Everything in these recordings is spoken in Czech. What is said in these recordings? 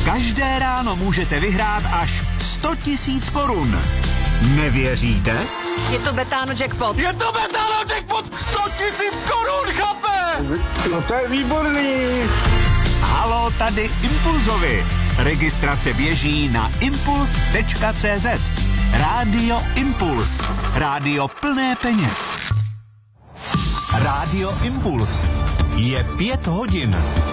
Každé ráno můžete vyhrát až 100 000 korun. Nevěříte? Je to Betano jackpot. Je to Betano jackpot! 100 000 korun, chlape! No to je výborný. Halo, tady Impulzovi. Registrace běží na impuls.cz. Rádio Impuls. Rádio plné peněz. Rádio Impuls. Je 5 hodin.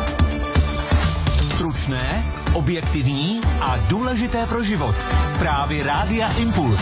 Stručné, objektivní a důležité pro život. Zprávy Rádia Impuls.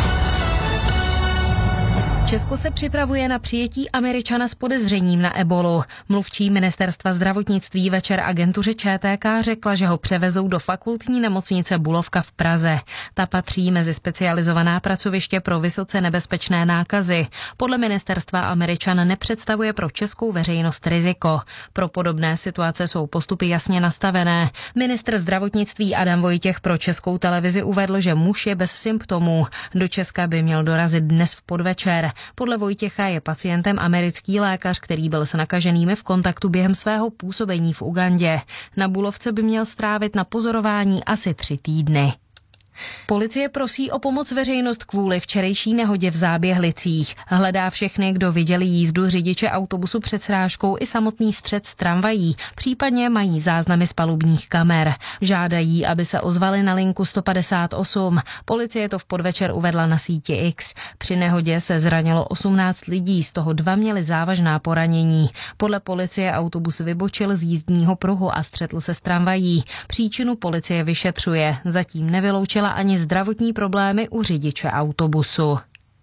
Česko se připravuje na přijetí Američana s podezřením na ebolu. Mluvčí ministerstva zdravotnictví večer agentuře ČTK řekla, že ho převezou do fakultní nemocnice Bulovka v Praze. Ta patří mezi specializovaná pracoviště pro vysoce nebezpečné nákazy. Podle ministerstva Američan nepředstavuje pro českou veřejnost riziko. Pro podobné situace jsou postupy jasně nastavené. Ministr zdravotnictví Adam Vojtěch pro Českou televizi uvedl, že muž je bez symptomů. Do Česka by měl dorazit dnes v podvečer. Podle Vojtěcha je pacientem americký lékař, který byl s nakaženými v kontaktu během svého působení v Ugandě. Na Bulovce by měl strávit na pozorování asi 3 týdny. Policie prosí o pomoc veřejnost kvůli včerejší nehodě v Záběhlicích. Hledá všechny, kdo viděli jízdu řidiče autobusu před srážkou i samotný střet s tramvají, případně mají záznamy z palubních kamer. Žádají, aby se ozvali na linku 158. Policie to v podvečer uvedla na síti X. Při nehodě se zranilo 18 lidí, z toho 2 měli závažná poranění. Podle policie autobus vybočil z jízdního pruhu a střetl se s tramvají. Příčinu policie vyšetřuje. Zatím nevyloučila ani zdravotní problémy u řidiče autobusu.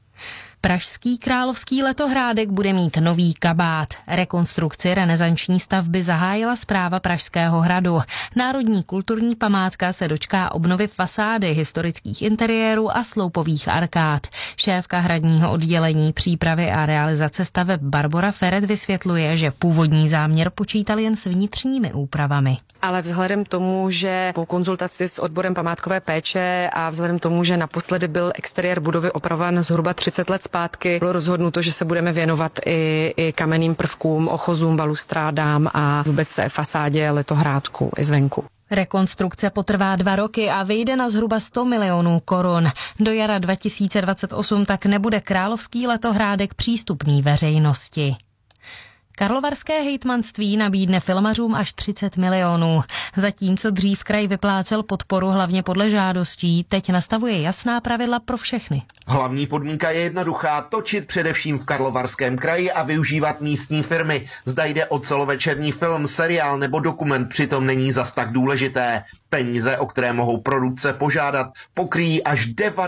Pražský Královský letohrádek bude mít nový kabát. Rekonstrukci renesanční stavby zahájila správa Pražského hradu. Národní kulturní památka se dočká obnovy fasády, historických interiérů a sloupových arkád. Šéfka hradního oddělení přípravy a realizace staveb Barbora Feret vysvětluje, že původní záměr počítal jen s vnitřními úpravami. Ale vzhledem tomu, že po konzultaci s odborem památkové péče a vzhledem tomu, že naposledy byl exteriér budovy opravován zhruba 30 let zpátky, bylo rozhodnuto, že se budeme věnovat i kamenným prvkům, ochozům, balustrádám a vůbec fasádě letohrádku i zvenku. Rekonstrukce potrvá 2 roky a vyjde na zhruba 100 milionů korun. Do jara 2028 tak nebude Královský letohrádek přístupný veřejnosti. Karlovarské hejtmanství nabídne filmařům až 30 milionů. Zatímco dřív kraj vyplácel podporu hlavně podle žádostí, teď nastavuje jasná pravidla pro všechny. Hlavní podmínka je jednoduchá, točit především v Karlovarském kraji a využívat místní firmy. Zda jde o celovečerní film, seriál nebo dokument, přitom není zas tak důležité. Peníze, o které mohou produkce požádat, pokryjí až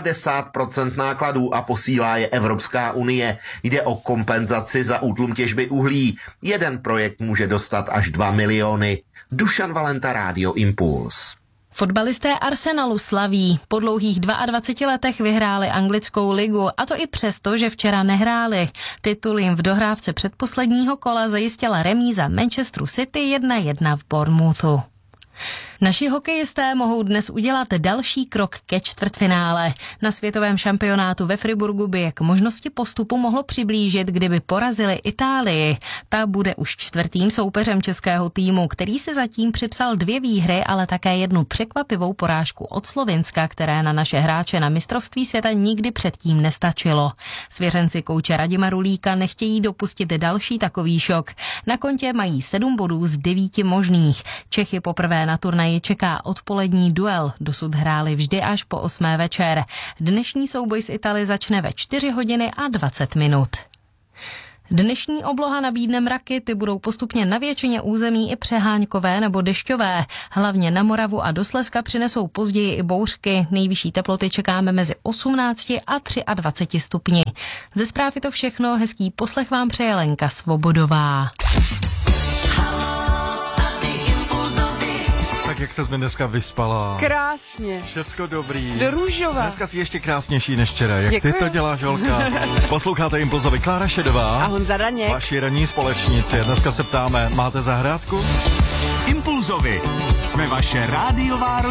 90% nákladů a posílá je Evropská unie. Jde o kompenzaci za útlum těžby uhlí. Jeden projekt může dostat až 2 miliony. Dušan Valenta, Rádio Impuls. Fotbalisté Arsenalu slaví. Po dlouhých 22 letech vyhráli anglickou ligu, a to i přesto, že včera nehráli. Titul jim v dohrávce předposledního kola zajistila remíza Manchesteru City 1-1 v Bournemouthu. Naši hokejisté mohou dnes udělat další krok ke čtvrtfinále. Na světovém šampionátu ve Friburgu by je k možnosti postupu mohlo přiblížit, kdyby porazili Itálii. Ta bude už 4. soupeřem českého týmu, který si zatím připsal 2 výhry, ale také 1 překvapivou porážku od Slovinska, které na naše hráče na mistrovství světa nikdy předtím nestačilo. Svěřenci kouče Radima Rulíka nechtějí dopustit další takový šok. Na kontě mají 7 bodů z 9 možných. Čechy poprvé na turnaji čeká odpolední duel, dosud hráli vždy až po 8. večer. Dnešní souboj s Itálií začne ve 4 hodiny a 20 minut. Dnešní obloha nabídne mraky, ty budou postupně na většině území i přeháňkové nebo dešťové. Hlavně na Moravu a do Slezska přinesou později i bouřky. Nejvyšší teploty čekáme mezi 18 a 23 stupni. Ze zpráv je to všechno, hezký poslech vám přeje Lenka Svobodová. Tak jak ses mi dneska vyspala? Krásně. Všecko dobrý. Do růžova. Dneska jsi ještě krásnější než včera. Jak Děkuji. ty to děláš, holka? Posloucháte Impulzovi. Klára Šedová A Honza Daněk. Vaši ranní společníci. Dneska se ptáme, máte zahrádku? Impulzovi. Jsme vaše rádiová